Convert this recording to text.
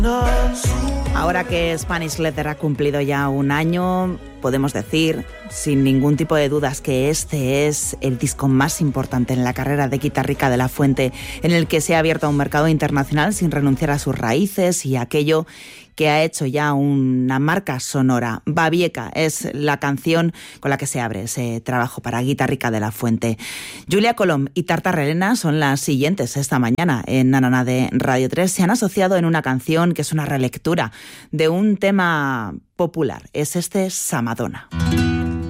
Ahora que Spanish Leather ha cumplido ya un año, podemos decir, sin ningún tipo de dudas, que este es el disco más importante en la carrera de Guitarrica de la Fuente, en el que se ha abierto a un mercado internacional sin renunciar a sus raíces y aquello que ha hecho ya una marca sonora. Babieca es la canción con la que se abre ese trabajo para Guitarrica de la Fuente. Julia Colom y Tartarelena son las siguientes esta mañana en Nanana de Radio 3. Se han asociado en una canción que es una relectura de un tema popular. Es este Samadona.